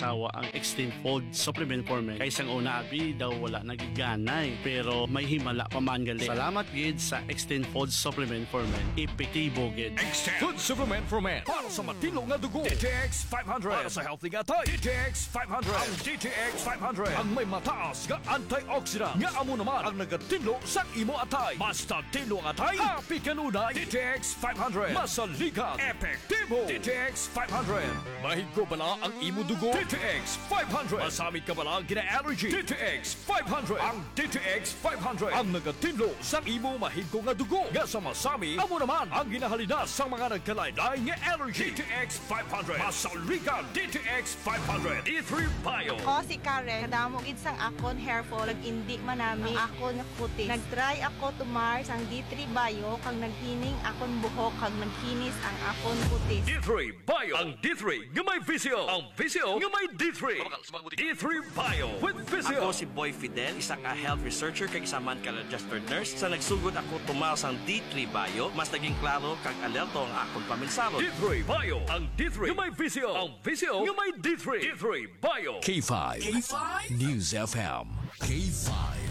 asawa ang Extreme Food Supplement for Men. Kay isang una abi daw wala nagiganay pero may himala pa man gali. Salamat gid sa Extreme Food Supplement for Men. Epektibo gid. Extend Food Supplement for Men para sa matino nga dugo. DTX 500 para sa healthy nga tay. DTX 500 ang DTX 500 ang may mataas nga antioxidant nga amo naman ang nagatinlo sa imo atay. Basta tinlo nga atay, happy kanunay. DTX 500 masaligan, epektibo. DTX 500 mahigko bala ang imo dugo. DTX 500 masamit ka bala gina-allergy. DTX 500 ang DTX 500 ang nagatinlo sa imo mahigko nga dugo. Nga sa masami, amo naman ang ginahalina sa mga nagkalaylay nga allergy. DTX 500 masaligan. DTX 500 E3 Bio. Ako si Karen, kadamo gid sang akon hair fall, indi manami ang akon nga kutis. Nagtry ako tumar sang D3 Bio kag naghining akon buhok kag nagkinis ang akon kutis. D3 Bio. Ang D3 nga may visio. Ang visio nga may D3. D3 Bio with visio. Ako si Boy Fidel, isa ka health researcher kag isa man ka registered nurse. Sa nagsugod ako tumaw sang D3 Bio, mas naging klaro kag alerto ang akong paminsalo. D3 Bio. Ang D3 nga may visio. Ang visio nga may D3. D3 Bio. K5. News FM. K5.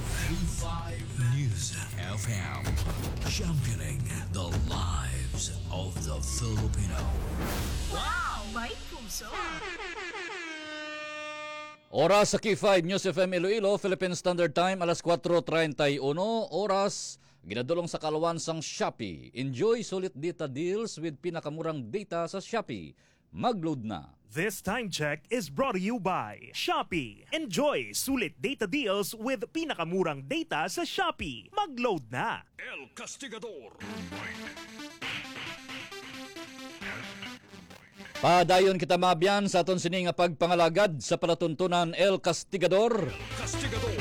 News FM. Championing the lives of the Filipino. Wow! May puso! Oras sa K5 News FM Iloilo, Philippine Standard Time, alas 4:31 oras. Ginadulong sa kalawan sang Shopee. Enjoy sulit data deals with pinakamurang data sa Shopee. Mag-load na. This time check is brought to you by Shopee. Enjoy sulit data deals with pinakamurang data sa Shopee. Mag-load na. El Castigador. Padayon kita mabyan sa aton sini nga pagpangalagad sa palatuntunan El Castigador. Castigador.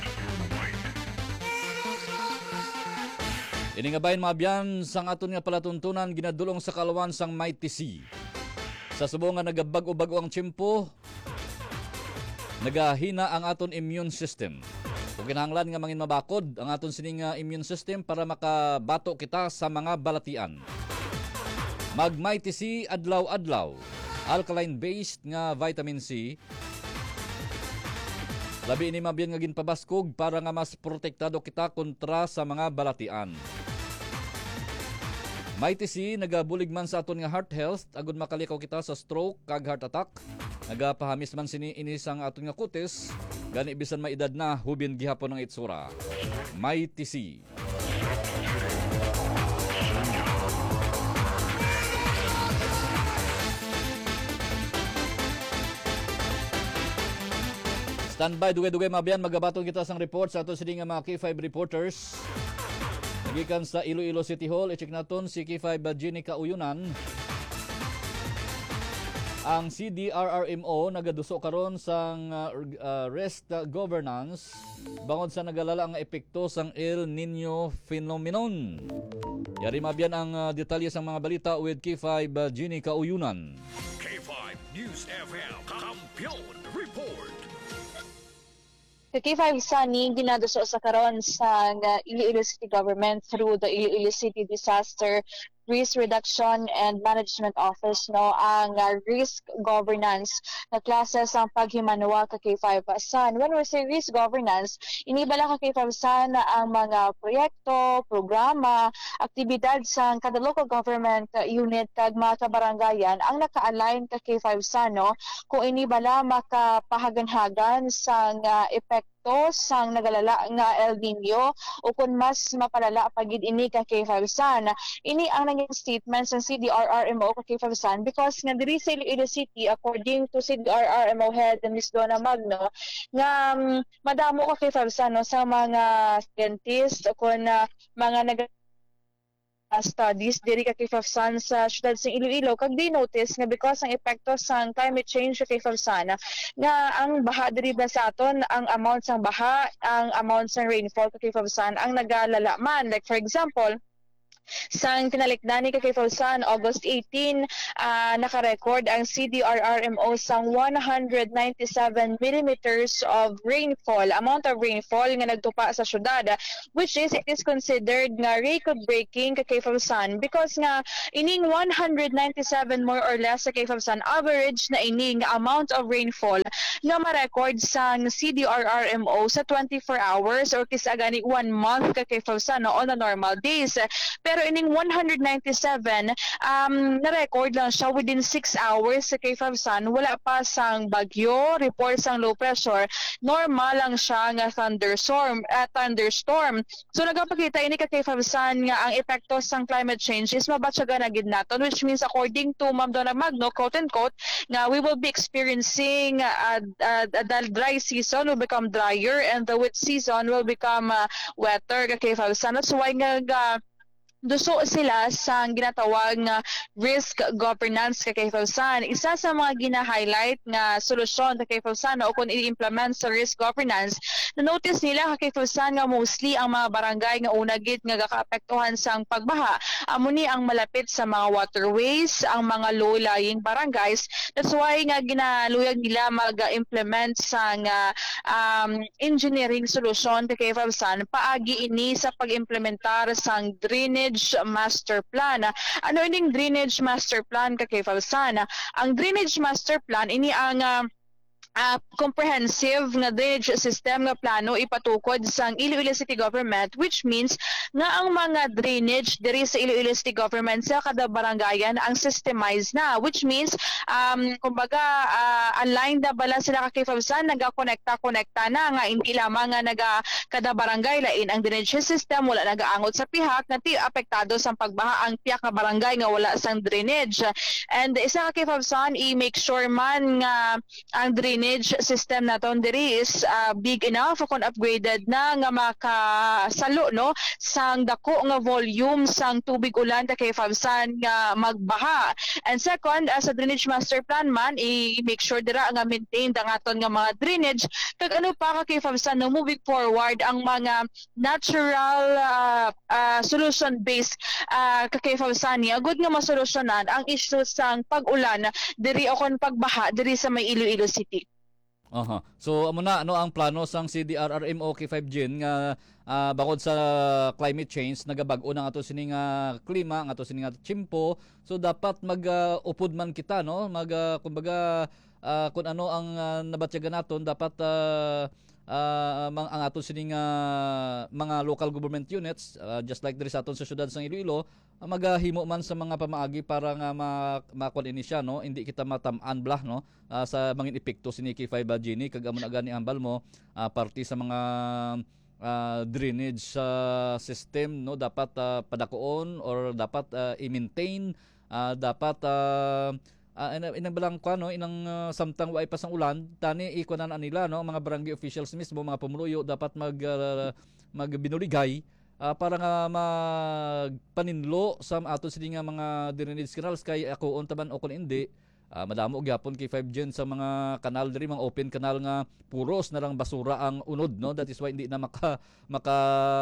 Ini nga bayan mabyan sang aton nga palatuntunan ginadulong sa kalawan sang Mighty Sea. Sa subo nga nagabag-o-bago ang tiyempo, nagahina ang aton immune system. Kung kinahanglan nga mangin mabakod ang aton sini nga immune system para makabato kita sa mga balatian. Mag Mighty C adlaw-adlaw, alkaline-based nga vitamin C. Labi ini mabyan nga ginpabaskog para nga mas protektado kita kontra sa mga balatian. Mighty C nagabulig man sa aton nga heart health agud makalikaw kita sa stroke kag heart attack. Nagapahamis man sini ini sang aton nga kutis gani bisan maedad na hubin gihapon ang itsura. Mighty C. Standby dugay-dugay mabyan magabaton kita sang report sa aton sini nga mga K5 reporters. Gikan sa Iloilo City Hall, i-check naton si K5 Jenny Kauyunan. Ang CDRRMO nagaduso karon sang rest governance bangod sa nagalala ang epekto sang El Nino phenomenon. Yari mabyan ang detalye sang mga balita with K5 Jenny Kauyunan. K5 News FM. Kampiyon Report. K5 Sunny ginaduso sa karon sa Iloilo City Government through the Iloilo City Disaster Risk Reduction and Management Office ang risk governance na klase sa paghimanwa ka K5 Sun. When we say risk governance, inibala ka K5 Sun ang mga proyekto, programa, aktibidad sa kada local government unit kag mga kabarangayan ang naka-align ka K5 Sun kung inibala makapahagan-hagan sa epekto sang nagalala nga El Nino o kung mas mapalala pagid ini ka K5 Sun. Ini ang naging statement sa CDRRMO ka K5 Sun because nga diri sa Iloilo City according to CDRRMO head Ms. Donna Magno nga madamo ka K5 Sun sa mga scientists o kung mga studies diri ka K5 Sun sa syudad sa Iloilo kag di notice nga because ang epekto sa climate change sa K5 Sun nga ang baha diri ba sa aton ang amount sang baha ang amount sang rainfall sa K5 Sun ang nagalala man like for example Sang tinalikdan ni Kakifausan, August 18, nakarecord ang CDRRMO sang 197 millimeters of rainfall, amount of rainfall nga nagtupa sa syudad, which is, it is considered nga record-breaking Kakifausan because nga ining 197 more or less sa Kakifausan, average na ining amount of rainfall nga ma-record sang CDRRMO sa 24 hours or kisagani 1 month Kakifausan on the normal days. Pero ining 197, na-record lang siya within 6 hours sa Kakifausan. Wala pa sang bagyo, report sang low pressure. Normal lang siya nga thunderstorm. So nagapakita ini Kakifausan nga ang epekto sang climate change is mabatsaga na gid naton, which means according to Ma'am Donna Magno, quote and quote, nga we will be experiencing the dry season will become drier and the wet season will become wetter Kakifausan. That's why nga duso sila sa ginatawag nga risk governance Kakifausan. Isa sa mga gina-highlight nga solusyon Kakifausan o kung i-implement sa risk governance, na-notice nila Kakifausan nga mostly ang mga barangay nga unagit nga gakaapektuhan sang pagbaha. Amuni ang malapit sa mga waterways, ang mga low-lying barangays. That's why nga ginaluyag nila mag-implement sang engineering solusyon Kakifausan paagi ini sa pag-implementar sang drainage master plan. Ano ining drainage master plan Kakifausan? Ang drainage master plan ini ang comprehensive nga drainage system nga plano ipatukod sang Iloilo City Government, which means nga ang mga drainage diri sa Iloilo City Government sa kada barangayan ang systemized na, which means kumbaga aligned na bala sila Kakifausan, nagakonekta na nga hindi lamang nga kada barangay lain ang drainage system, wala nagaangot sa pihak nga ti apektado sa pagbaha ang piyak nga barangay nga wala sang drainage. And isa Kakifausan i-make sure man nga ang drainage system naton diri is big enough kung upgraded na nga makasalo no sang dako nga volume sang tubig ulan Kakifausan nga magbaha. And second, as a drainage master plan man i-make sure dira nga maintained ang aton nga mga drainage kag ano pa Kakifausan no moving forward ang mga natural solution based Kakifausan niya good nga masolusyonan ang issue sang pag-ulan diri o kon pagbaha diri sa may Iloilo City. So amo na ano ang plano sang CDRRMO K5Gen nga bakod sa climate change nagabag-o na ato sining klima ang ato sining tiyempo, so dapat mag-upod man kita no kumbaga kung ano ang nabatyagan naton dapat ang ato sining mga local government units just like diri sa aton sa syudad sang Iloilo maghimo man sa mga pamaagi para nga makon ini siya no, hindi kita matam-an blah no sa mangin epekto sini K5 kag amo na gani ambal mo party sa mga drainage system no dapat padakoon or dapat i-maintain dapat inang ko no inang samtang way pasang ulan tani ikunan nila no mga barangay officials mismo mga pumuluyo dapat magbinuligay para nga magpaninlo sa ato sini nga mga drainage canals kay ako untaban o kun hindi madamo gyapon kay 5Gen sa mga kanal diri mga open kanal nga puros na lang basura ang unod no, that is why hindi na maka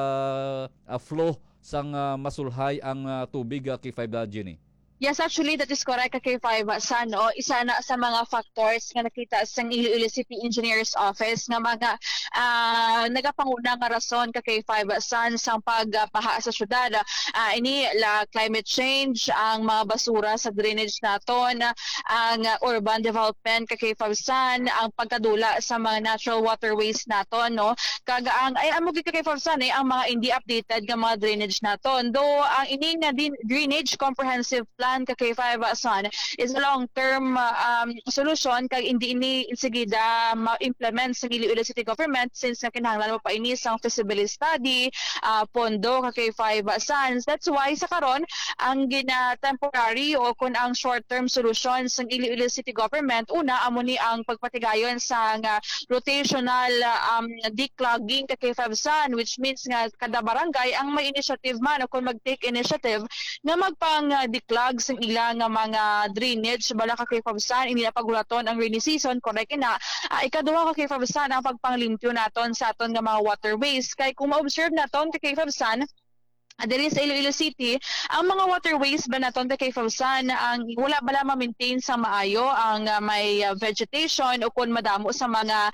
flow sang masulhay ang tubig kay 5Gen. Yes, actually, that is correct, K5. No? Isa na sa mga factors nga nakita sa Iloilo City Engineers Office nga mga nagapanguna nga rason K5 sa pagbaha sa syudad. Ini la climate change, ang mga basura sa drainage naton, ang urban development K5 ang pagkadula sa mga natural waterways naton, no? Kaga ang amo K5 ang mga hindi updated nga mga drainage naton. Though ang ining drainage comprehensive plan K5 is a long-term solution kag hindi ini insigida ma-implement sa Iloilo City Government since kinahanglan mo pa ini sang feasibility study, pondo K5 That's why sa karon ang temporary o kun ang short-term solution sa Iloilo City Government una amo ni ang pagpatigayon sa rotational declogging K5 which means nga kada barangay ang may initiative man o kung mag-take initiative nga magpang-declog sa ilang mga drainage bala K5 hindi na pagulaton ang rainy season correct na ikaduha K5 ang pagpanglimpyo naton sa aton nga mga waterways kay kung ma-observe naton K5 diri sa Iloilo City, ang mga waterways ba naton kay Fausan ang wala bala ma-maintain sa maayo ang may vegetation o kun madamo sa mga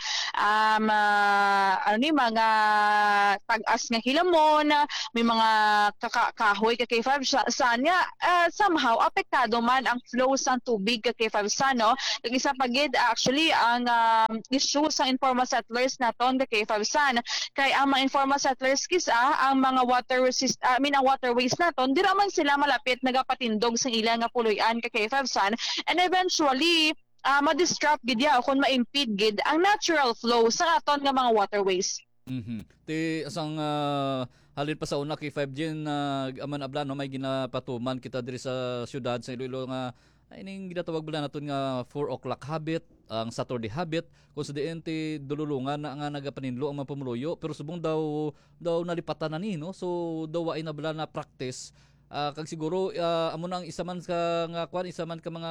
mga tag-as nga hilamon, may mga kahoy kay Fausan nga somehow apektado man ang flow sa tubig kay Fausan, no. Kag isa pa gid actually ang issue sa informal settlers naton kay Fausan kay ang mga informal settlers kisa ang mga ang waterways naton di raman sila malapit nagapatindog sa ilang nga puloy-an kay Fausan, and eventually ma-disrupt gid ya o kung ma-impede gid ang natural flow sa aton nga mga waterways. Ti asang halin pa sa una kay 5G na aman abla no, may ginapatuman kita diri sa syudad sa Iloilo nga ay ning ginatawag bala naton nga 4 o'clock habit, ang Saturday habit, kung sa diin ti dululungan na nga nagapaninlo ang mga pumuluyo, pero subong daw nalipatan na ni, no? So daw ay na bala na practice, kag siguro amo na ang isa man ka nga kwan, isa man ka mga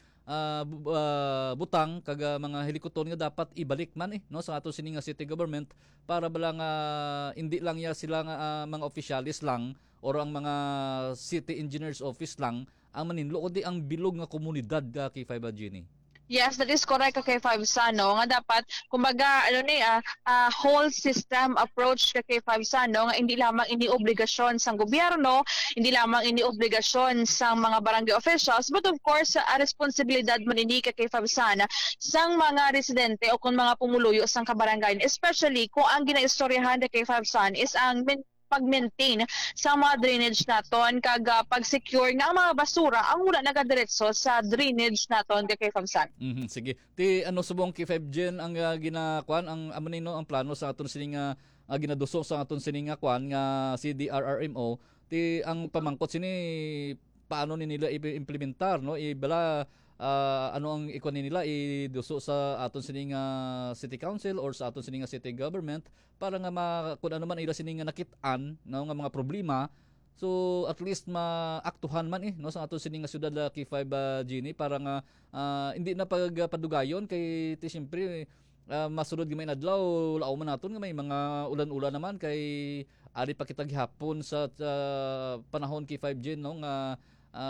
butang kag mga helikoton nga dapat ibalik man no sa ato sini nga city government para bala nga hindi lang ya sila nga mga officialis lang or ang mga city engineers office lang ang maninlo kundi ang bilog nga komunidad kay 5 Gini. Yes, that is correct kay Fausan, no, nga dapat kumbaga whole system approach kay Fausan, no, nga hindi lamang iniobligasyon sang gobyerno, hindi lamang iniobligasyon sang mga barangay officials, but of course responsibilidad man ini kay Fausan sang mga residente o kung mga pumuluyo sang kabarangay, especially kung ang ginaistoryahan kay Fausan is ang pag-maintain sa mga drainage naton kag pag-secure nga ang mga basura ang wala nagadiretso sa drainage naton kay Fausan. Sige. Ti subong kay 5Gen ang ginakuan ang amonino ang plano sa aton sining ginadusok sa aton sining kwan nga CDRRMO ti ang pamangkot sini paano ni nila i-implementar, no, ibala ano ang ikon nila iduso sa aton sining city council or sa aton sining city government para nga kung ano man ila sining nakit-an no nga mga problema, so at least maaktuhan man no sa aton sining syudad kay 5 Gini para nga hindi na pagpadugayon kay ti syempre masunod gamay na adlaw lao man naton nga may mga ulan-ulan naman kay ari pa kita gihapon sa panahon kay 5G no nga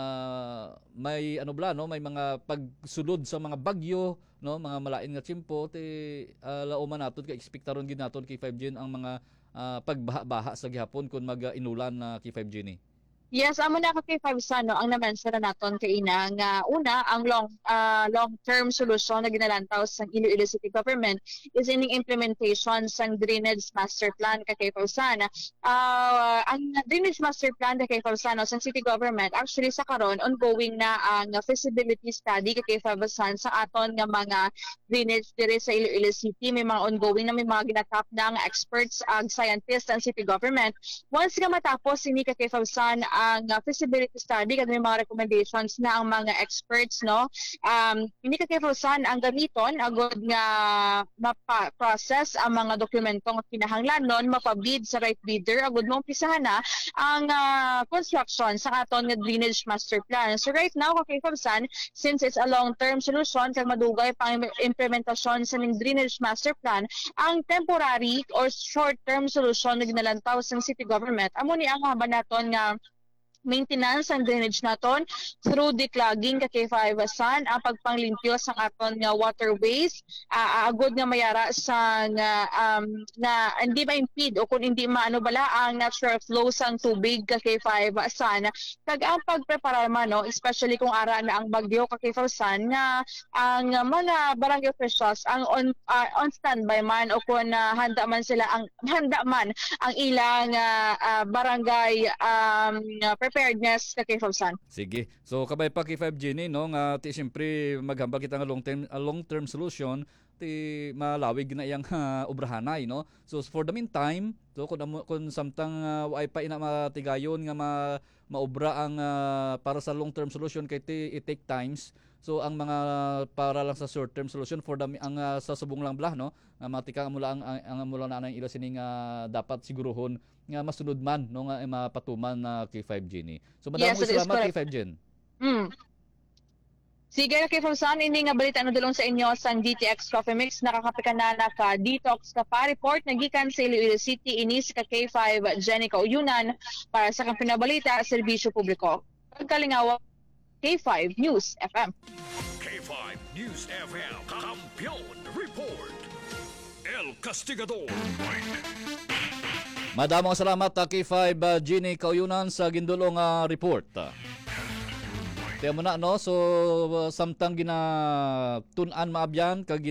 may no may mga pagsulod sa mga bagyo no, mga malain nga tiyempo ti lauman naton kay ekspektaron gid naton kay 5G ang mga pagbaha-baha sa gihapon kun mag-inulan na kay 5G ni. Yes, amo na kay Fausan, no, ang na-mention na naton kay ina nga una ang long-term solution na ginalantaw sa Iloilo City Government is ining implementation sang Drainage Master Plan kay Fausan. Ang Drainage Master Plan kay Fausan no, sa City Government actually sa karon ongoing na ang feasibility study kay Fausan sa aton nga mga drainage diri sa Iloilo City. May mga ongoing na may mga ginatap na nga experts ag scientists ang City Government. Once nga matapos ini kay Fausan ang feasibility study kad may mga recommendations na ang mga experts, no, hindi kay Fausan ang gamiton agod nga mapa-process ang mga dokumento nga kinahanglanon, mapabid sa right bidder agod mo umpisahan na ang construction sa aton nga Drainage Master Plan. So right now kay Fausan, since it's a long-term solution kag madugay pang implementasyon sa ning Drainage Master Plan, ang temporary or short-term solution na ginalantaw sa City Government amo ni ang haba naton nga maintenance ang drainage naton through declogging kay Fausan, ang pagpanglimpyo sa aton nga waterways, agod nga mayara sa na hindi ma-impede o kung hindi maano bala ang natural flow sang tubig kay Fausan. Kag ang pagprepara man, no, especially kung ara na ang bagyo kay Fausan nga ang mga barangay officials ang on standby man o kung handa man ang ilang barangay preparedness kay Fausan. Sige. So kabay pa kay 5G ni no nga ti syempre maghambal kita nga long-term solution ti malawig na iyang obrahanay, no. So for the meantime, so kung samtang way pa ina matigayon nga maobra ang para sa long-term solution kay it take times. So ang mga para lang sa short-term solution for the ang sa subong lang blah, no, nga matika mula ang mula na ang ilo sining dapat siguruhon nga masunod man no nga mapatuman na kay 5G ni. So madamo salamat kay 5G. Sige, kay Fulsan, ini nga balita ano dulong sa inyo sa DTX Coffee Mix. Nakakapikanana ka detox ka pa report nagikan sa Iloilo City inis ka K5 Jenny Kauyunan para sa kang pinabalita serbisyo publiko. Pagkalingawa K5 News FM. K5 News FM. Kampiyon Report. El Castigador. Madamong salamat K5 Jenny Kauyunan sa gindulong report. Kaya mo na no, so samtang tunan maabyan kag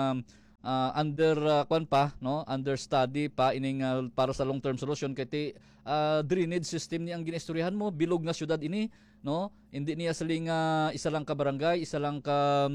under study pa ining para sa long term solution kay drainage system ni ang ginistoryahan mo bilog nga syudad ini no, hindi niya saling isa lang ka barangay, isa lang ka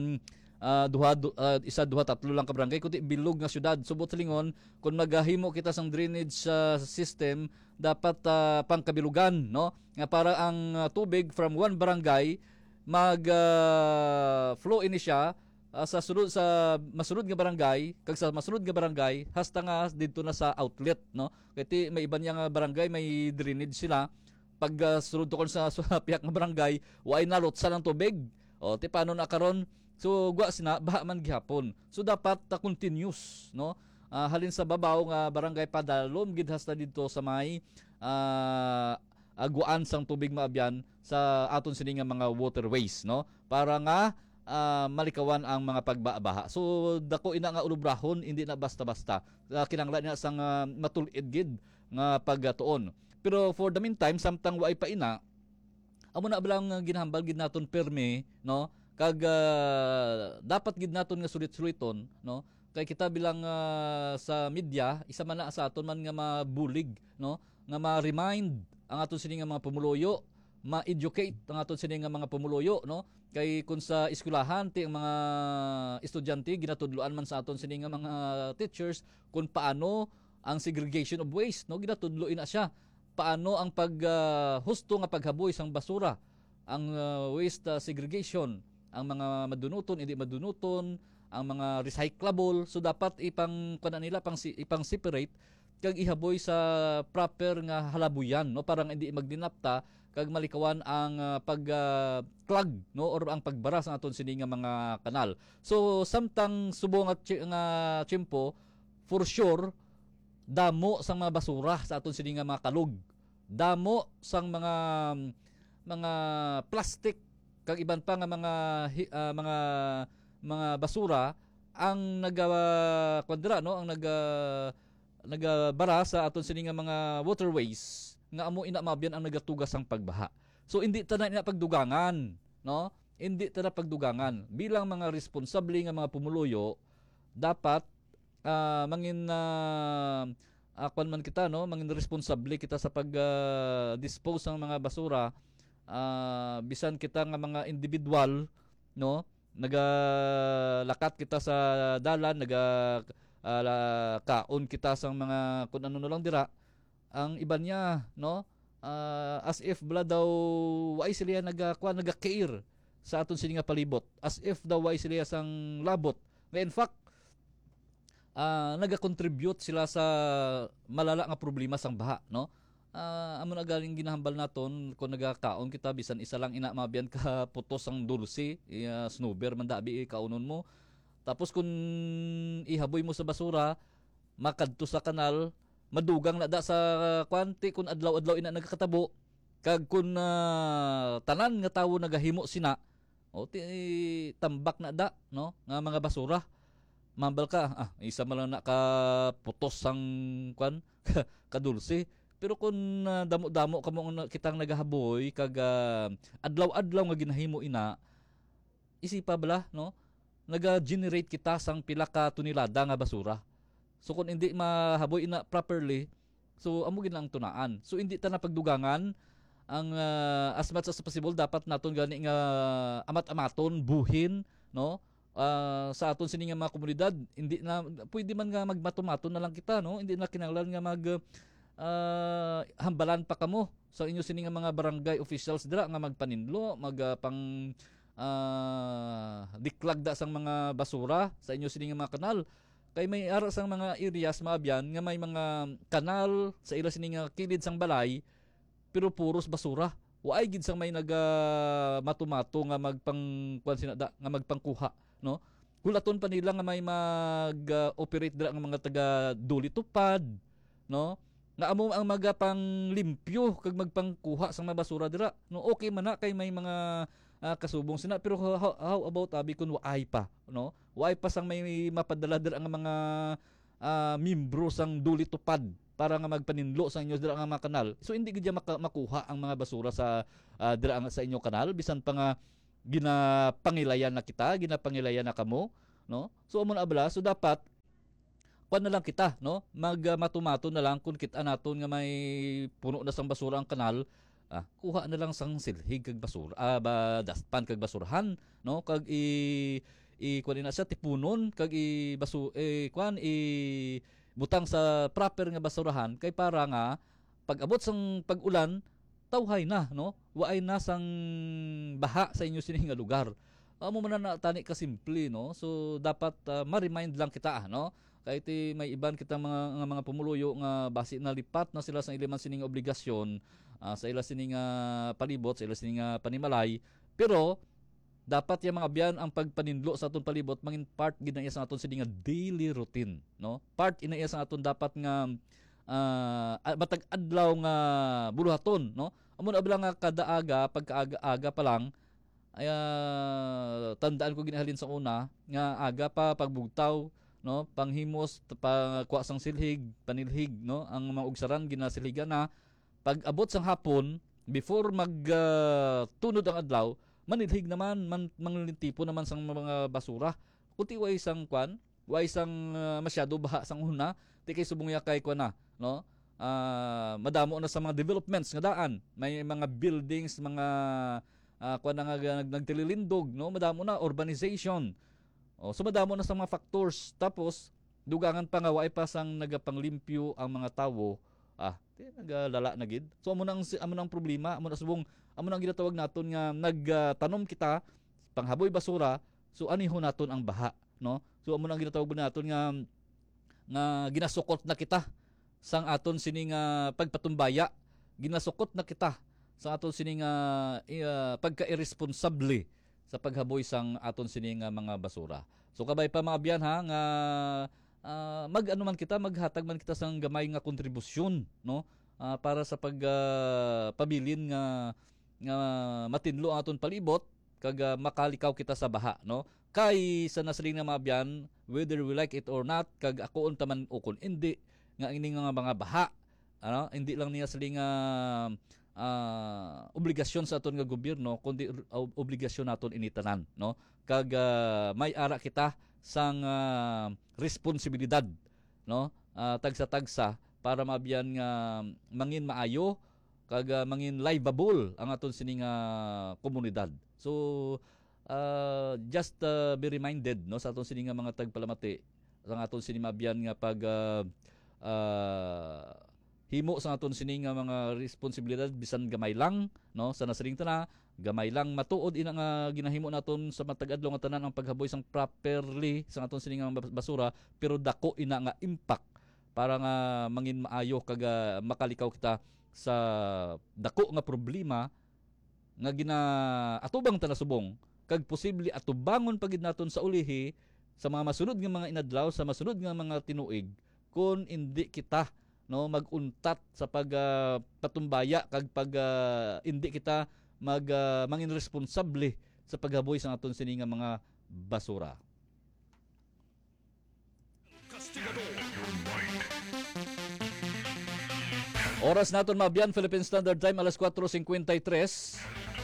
tatlo lang ka barangay kundi bilog nga syudad. Subot lingon kung maghahimo kita sang drainage system dapat pangkabilugan no, nga para ang tubig from one barangay mag flow ini siya sa masunod nga barangay kag sa masunod nga barangay hasta nga didto na sa outlet no, kay may iban nga barangay may drainage sila pag sunod to kon sa piyak nga barangay way nalotsan ang tubig o ti paano na karon. So gwa sina baha man gihapon, so dapat continuous no, halin sa babaw nga barangay padalom gid hasta didto sa may aguan sang tubig maabyan sa aton sini nga mga waterways no, para nga malikawan ang mga pagbabaha. So dako ina nga ulubrahon, hindi na basta-basta kinanglan na sang matulid gid nga pagtuon. Pero for the meantime samtang waay pa ina amo na balang ginahambal gid naton perme no, kag dapat gid naton nga sulit-suliton no, kay kita bilang sa media isa man na sa aton man nga mabulig no, nga ma-remind ang aton sini nga mga pumuluyo, ma-educate ang aton sini nga mga pumuluyo no, kay kun sa eskwelahan ti ang mga estudyante ginatudloan man sa aton sini nga mga teachers kung paano ang segregation of waste no, ginatudloin na siya paano ang husto nga paghaboy sang basura, ang waste segregation, ang mga madunuton hindi madunuton, ang mga recyclable. So dapat ipang separate kag ihaboy sa proper nga halabuyan no, parang hindi magdinapta kag malikawan ang clog no or ang pagbara sa aton sini nga mga kanal. So samtang subong at tiyempo for sure damo sang mga basura sa aton sini nga mga kalug, damo sang mga plastic kag iban pa nga mga basura ang nagkwadra no, ang nagabara sa aton sini nga mga waterways nga amo ina mabyan ang nagatugas sang pagbaha. So hindi ta na pagdugangan no, hindi ta na pagdugangan bilang mga responsable nga mga pumuluyo dapat mangin man kita no, mangin responsable kita sa pag dispose ng mga basura bisan kita nga mga individual no, nagalakat kita sa dalan, kaon kita sang mga kun ano lang dira ang iban niya no, as if bala daw way sila nagaka-care sa aton sini nga palibot, as if daw way sila sang labot nga in fact naga-contribute sila sa malala nga problema sang baha no. Amo na galing ginahambal naton kung nagakaon kita bisan isa lang ina mabyan ka putos ang dulce snowber man dabi kaunon mo, tapos kung ihaboy mo sa basura makadto sa kanal madugang na da sa kwanti kung adlaw-adlaw ina nagkatabo kag kun tanan nga tawo nagahimo sina o tambak na da no nga mga basura mambal ka isa man lang na ka putos sang kwan kadulce. Pero kung damo-damo kamo kitang nagahaboy kag adlaw-adlaw nga ginahimo ina isipa bala no, naga-generate kita sang pila ka tonelada nga basura. So kung hindi mahaboy ina properly, so amo gid lang tunaan. So hindi ta na pagdugangan ang as much as possible dapat naton gani nga amat-amaton buhin no, sa aton sini nga mga komunidad. Hindi na pwede man nga magmatumaton na lang kita no, hindi na kinahanglan nga hambalan pa kamo sa inyo sini nga mga barangay officials dira nga magpaninlo pang diklagda sang mga basura sa inyo sini nga mga kanal, kay may ara sang mga areas maabyan nga may mga kanal sa ila sini nga kilid sang balay pero puros basura waay gid sang may matumato nga nga magpangkuha, no? Kulaton pa nila nga may mag-operate dira nga mga taga duli tupad, no? Nga amo ang magapanglimpyo kag magpangkuha sang mga basura dira. No, okay man na kay may mga kasubong sina, pero how about abi kun waay pa, no? Waay pa sang may mapadala dira nga mga membro sang duli tupad para nga magpaninlo sa inyo dira nga mga kanal. So hindi gid makuha ang mga basura sa dira nga sa inyo kanal bisan pa nga ginapangilayan na kita, ginapangilayan na kamo, no? So amo na abala, so dapat kuan na lang kita, no? Matumato na lang kung kita naton nga may puno na sang basura ang kanal, kuha na lang sang silhig kag basura, dustpan kag basurahan, no? Kag kuan na siya tipunon kag butang sa proper nga basurahan kay para nga pag-abot sang pag-ulan tawhay na, no? Waay na sang baha sa inyo sining nga lugar. Amo man na tani ka simple, no? So dapat ma-remind lang kita, no? Kahit may iban kita mga pumuluyo nga basi na lipat na sila sa iliman sining obligasyon sa ila sining palibot, sa ila sining panimalay, pero dapat yung mga biyan ang pagpaninlo sa aton palibot mangin part gid na iya sa aton sining daily routine, no? Part ina iya sa aton dapat nga matag adlaw nga buluhaton, no? Amo na abla nga kada aga pagkaaga pa lang ay tandaan ko ginahalin sa una nga aga pa pagbugtaw, no? Panghimos pagkuha sang silhig, panilhig, no? Ang mga ugsaran ginasilhigan na pag abot sang hapon before tunod ang adlaw manilhig naman manglitipo naman sang mga basura. Kunti way sang way sang masyado baha sang una, di kay subong ya kay na, no? Madamo na sa mga developments nga daan. May mga buildings, mga nga nagtililindog, no? Madamo na urbanization. So madamo na sa mga factors. Tapos dugangan pa nga way pa sang nagapanglimpyo ang mga tawo. Nagalala na gid. So amo nang problema, amo nang ginatawag naton nga nagtanom kita panghaboy basura, so anihon naton ang baha, no? So amo nang ginatawag naton nga ginasukot na kita sang aton sining pagpatumbaya, ginasukot na kita sa aton sining pagka-irresponsable sa paghaboy sang aton sining mga basura. So kabay pa mga biyan nga maghatag man kita sang gamay nga kontribusyon, no? Para sa pabilin nga matinlo ang aton palibot kag makalikaw kita sa baha, no? Kay sa nasring nga mga biyan, whether we like it or not, kag akoon taman o kun hindi nga ining mga baha, ano? Hindi lang niya saling obligasyon sa aton nga gobyerno kundi obligasyon naton initanan, no? Kag may ara kita sang responsibilidad, no? Tagsa-tagsa para mabiyan nga mangin maayo kag mangin livable ang aton sining komunidad. So just be reminded, no, sa aton sining mga tagpalamati sa aton sining mabiyan nga pag himo sa aton sining mga responsibilidad bisan gamay lang, no? Sa nasring tana gamay lang matuod ina nga ginahimo naton sa matag adlaw nga tanan ang paghaboy sang properly sa aton sining basura, pero dako ina nga impact para nga mangin maayo kag makalikaw kita sa dako nga problema nga atubang tanasubong kag posible atubangon pagid naton sa ulihi sa mga masunod nga mga inadlaw, sa masunod nga mga tinuig kung hindi kita, no, maguntat sa pagpatumbaya kag hindi kita mangin responsable sa paghaboy sa aton sining mga basura. Oras naton mabiyan, Philippine Standard Time, alas 4:53.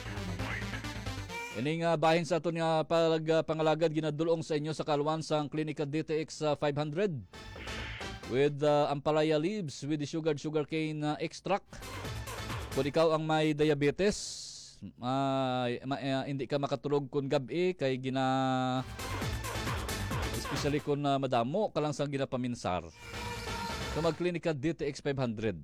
Ining bahin sa aton nga pangalagad ginadulong sa inyo sa kalwan sang Klinika DTX 500 with ampalaya leaves with the sugarcane extract. Kung ikaw ang may diabetes, hindi ka makatulog kun gabi kay especially kung madamo ka lang sang ginapaminsar. So mag-Klinika DTX 500.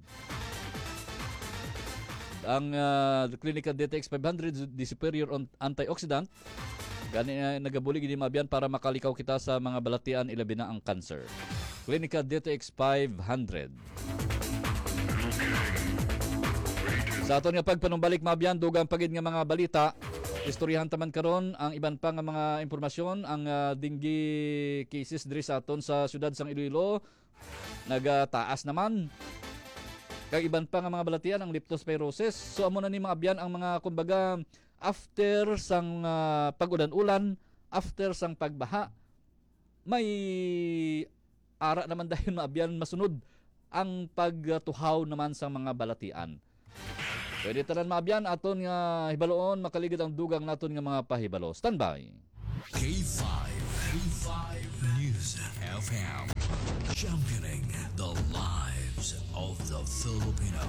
Ang Klinika DTX 500 the superior antioxidant gani nagabuli gini mabiyan para makalikaw kita sa mga balatian ilabi na ang cancer. Klinika DTX 500. Sa aton nga pagpanumbalik mabyan dugang pagid nga mga balita, istoryahan taman karon ang iban pa nga mga impormasyon. Ang dengue cases diri sa aton sa syudad sang Iloilo nagataas naman. Kag iban pa nga mga balatian ang leptospirosis. So amo na ni mga abyan ang mga kumbaga after sang pag-ulan-ulan, after sang pagbaha, may ara naman dahil maabyan masunod ang pagtuhaw naman sa mga balatian. Pwede tanan maabyan aton nga hibaloon makaligid ang dugang naton nga mga pahibalo. Standby. K5 News FM, championing the lives of the Filipino.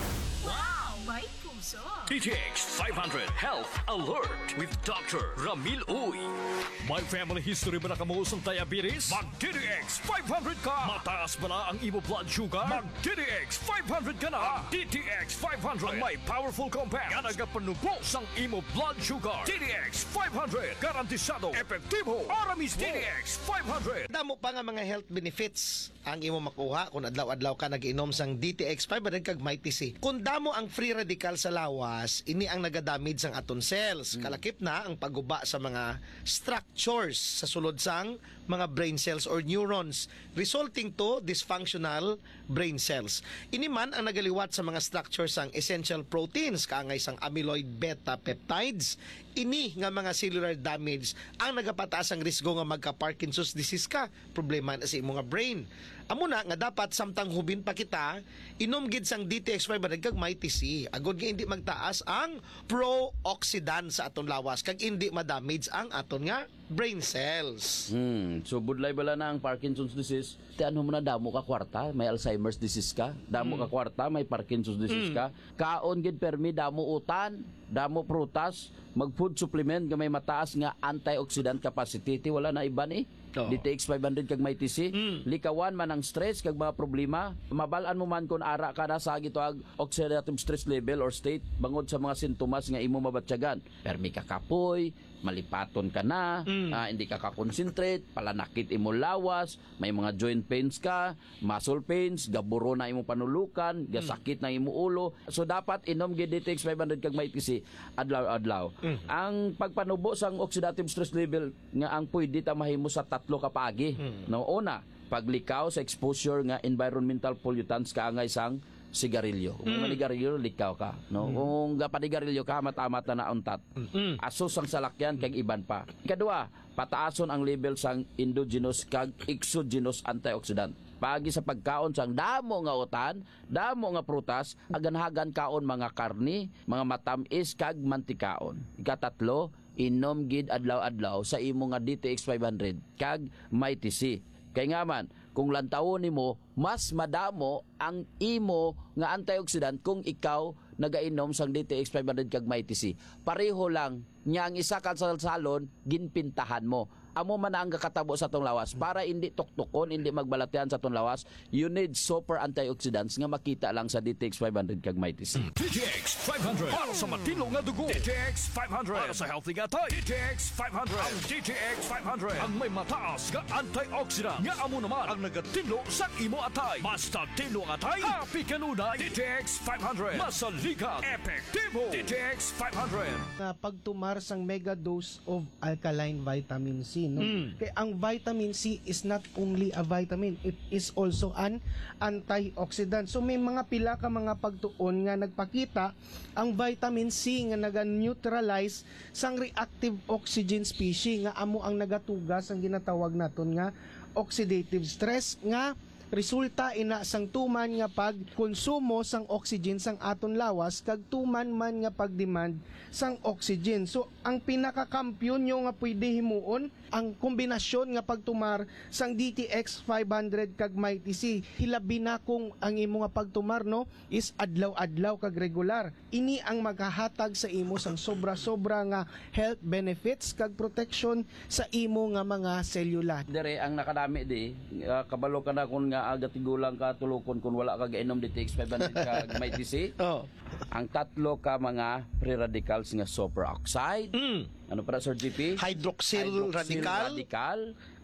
Wow! May puso! DTX 500 Health Alert with Dr. Ramil Uy. May family history ba na kamuusang diabetes? Mag-DTX 500 ka! Mataas ba na ang imo blood sugar? Mag-DTX 500 ka na! DTX 500 ang may powerful compounds nga nagapanubos ang imo blood sugar. DTX 500 garantisado, epektibo, para mismo. DTX 500. Damo pa nga mga health benefits ang imo makuha kung adlaw-adlaw ka nag-inom sang DTX 500 kag may TC. Kung damo ang free radical sa lawas, ini ang nagadamage sang aton cells. Kalakip na ang pagguba sa mga structures sa sulod sang mga brain cells or neurons, resulting to dysfunctional brain cells. Ini man ang nagaliwat sa mga structures sang essential proteins, kaangay sang amyloid beta peptides. Ini nga mga cellular damage ang nagapataas ang risgo nga magka-Parkinson's disease ka, problema na sa imong nga brain. Amo na nga dapat samtang hubin pa kita, inom gid sang DTX 500 kag may TC. Agod nga hindi magtaas ang pro-oxidant sa aton lawas kag hindi ma-damage ang aton nga brain cells. So budlay bala na ang Parkinson's disease, tiano mo na damo ka kwarta, may Alzheimer's disease ka, damo ka kwarta, may Parkinson's disease ka. Kaon gid permi damo utan, damo prutas, mag-food supplement nga may mataas nga antioxidant capacity, wala na iba ni. DTX 500 kag may TC. Likawan man ang stress kag mga problema, mabalaan mo man kung ara ka na sa gitoag oxidative stress level or state bangod sa mga sintomas nga imo mabatyagan. Permi ka kapoy, malipaton ka na, hindi ka ka-concentrate, palanakit imo lawas, may mga joint pains ka, muscle pains, gaburo na imo panulukan, gasakit na imo ulo. So dapat inom gid DTX 500 kag may TC adlaw-adlaw. Ang pagpanubo sang oxidative stress level nga ang pwede ta mahimo sa 3 ka paagi. No, una, paglikaw sa exposure nga environmental pollutants kaangay sang sigarilyo. Kung manigarilyo, likaw ka. No? Kung panigarilyo ka, matamat na nauntat. Asos ang salakyan kag iban pa. Kadua, pataason ang level sang endogenous kag exogenous antioxidant. Pagi sa pagkaon sang damo nga utan, damo nga prutas, aganhagan kaon mga karni, mga matamis kag mantikaon. Ikatatlo, inom gid adlaw-adlaw sa imo nga DTX 500 kag may TC. Kay nga man, kung lantawon nimo, mas madamo ang imo nga antioxidant kung ikaw nagainom sang DTX 500 kag may TC. Pareho lang nya ang isa ka sa salon ginpintahan mo. Amo man ang kakatabo sa tong lawas para hindi tuktukon, hindi magbalatian sa tong lawas. You need super antioxidants nga makita lang sa DTX 500 kag may TC. DTX 500 para sa matino nga dugo. DTX 500 para sa healthy nga tayo. DTX 500 ang DTX 500 ang may mataas nga antioxidant nga amo naman ang nagatinlo sa imo atay. Basta tinlo nga atay, happy kanunay. DTX 500 masalikan, epektibo. DTX 500 na pagtumar sang mega dose of alkaline vitamin C. No? Kaya ang vitamin C is not only a vitamin, it is also an antioxidant. So may mga pila ka mga pagtuon nga nagpakita ang vitamin C nga naga-neutralize sang reactive oxygen species nga amo ang nagatugas ang ginatawag naton nga oxidative stress nga resulta ina sang tuman nga pagkonsumo sang oxygen sang aton lawas kag tuman man nga pagdemand sang oxygen. So ang pinakakampiyon nyo nga pwede himuon ang kombinasyon nga pagtumar sang DTX 500 kag may TC. Hilabi na kung ang imo nga pagtumar no is adlaw-adlaw kag regular. Ini ang maghahatag sa imo sang sobra-sobra nga health benefits kag protection sa imo nga mga selula. Dire ang nakadami di kabalo ka na kun nga agatigulang ka tulukon kun wala ka gainom DTX 500 kag may TC. Ang tatlo ka mga free radicals nga superoxide. Ano para Sir GP? Hydroxyl radical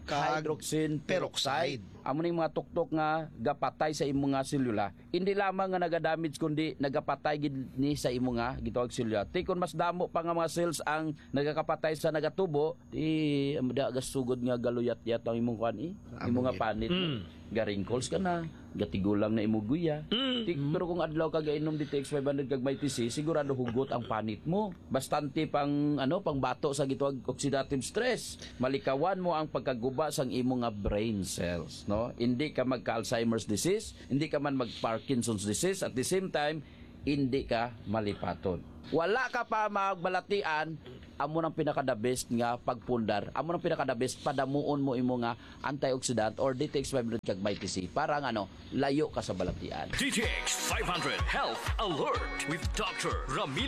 kag hydroxyl peroxide. Amo ning mga tuktok nga gapatay sa imong nga selula. Hindi lamang nga naga-damage kundi nagapatay gid ni sa imong nga gitawag selula. Ti kun mas damo pa nga mga cells ang nagakapatay sa nagatubo, di amda gasugod nga galuyat-yat ang imong kuan imong nga panit. Ga-wrinkles ka na, gatigulang na imuguya. Pero kung adlaw ka gainom DTX 500 kag may TC, sigurado hugot ang panit mo. Bastante pang pang bato sa gitawag oxidative stress. Malikawan mo ang pagkaguba sang imong nga brain cells, no? Hindi ka magka-Alzheimer's disease, hindi ka man mag-Parkinson's disease, at the same time hindi ka malipaton. Wala ka pa magbalatian, amo nang pinaka-the best nga pagpundar. Amo nang pinaka-the best padamuon mo imo nga antioxidant or DTX 500 kag may TC para layo ka sa balatian. DTX 500 Health Alert with Dr. Ramil